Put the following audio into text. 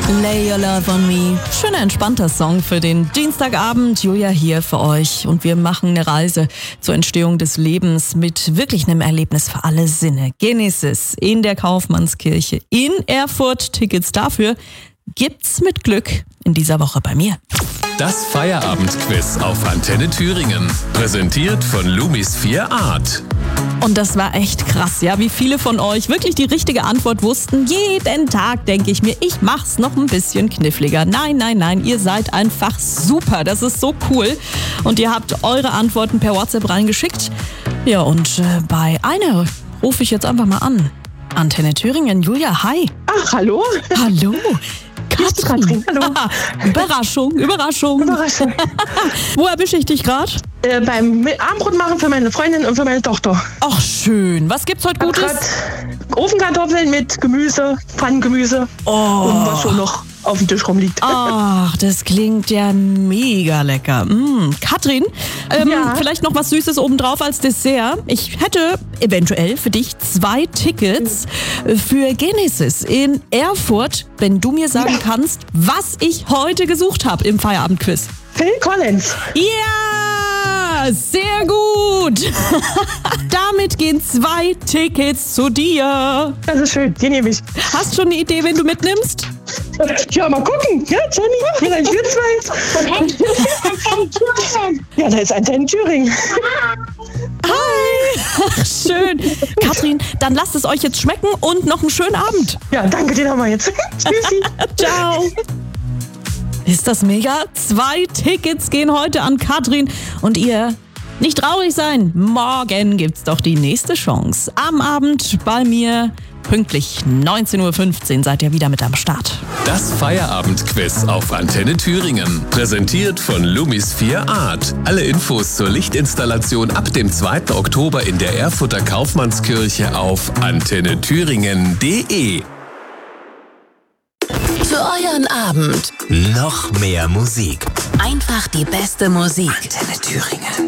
Lay Your Love on Me. Schöner, entspannter Song für den Dienstagabend. Julia hier für euch und wir machen eine Reise zur Entstehung des Lebens mit wirklich einem Erlebnis für alle Sinne. Genesis in der Kaufmannskirche in Erfurt. Tickets dafür gibt's mit Glück in dieser Woche bei mir. Das Feierabendquiz auf Antenne Thüringen. Präsentiert von Lumis 4 Art. Und das war echt krass, ja, wie viele von euch wirklich die richtige Antwort wussten. Jeden Tag denke ich mir, ich mach's noch ein bisschen kniffliger. Nein, ihr seid einfach super. Das ist so cool. Und ihr habt eure Antworten per WhatsApp reingeschickt. Ja, und bei einer rufe ich jetzt einfach mal an. Antenne Thüringen, Julia, hi. Ach, hallo. Hallo. Katrin, hallo. Überraschung. Wo erwische ich dich gerade? Beim Abendbrot machen für meine Freundin und für meine Tochter. Ach schön. Was gibt's heute Gutes? Ofenkartoffeln mit Gemüse, Pfannengemüse und was so noch auf dem Tisch rumliegt. Ach, das klingt ja mega lecker. Katrin, Ja? vielleicht noch was Süßes obendrauf als Dessert. Ich hätte eventuell für dich 2 Tickets für Genesis in Erfurt, wenn du mir sagen kannst, was ich heute gesucht habe im Feierabendquiz. Phil Collins. Ja, sehr gut. Damit gehen 2 Tickets zu dir. Das ist schön, die nehme ich. Hast schon eine Idee, wen du mitnimmst? Ja, mal gucken. Ja, Jenny, vielleicht wird's was. Ja, da ist Antenne Thüringen. Hi! Ach, schön. Katrin, dann lasst es euch jetzt schmecken und noch einen schönen Abend. Ja, danke, den haben wir jetzt. Tschüssi. Ciao. Ist das mega? 2 Tickets gehen heute an Katrin und ihr nicht traurig sein. Morgen gibt's doch die nächste Chance. Am Abend bei mir pünktlich 19.15 Uhr seid ihr wieder mit am Start. Das Feierabendquiz auf Antenne Thüringen. Präsentiert von Lumis 4 Art. Alle Infos zur Lichtinstallation ab dem 2. Oktober in der Erfurter Kaufmannskirche auf antennethüringen.de. Für euren Abend Noch mehr Musik. einfach die beste Musik. Antenne Thüringen.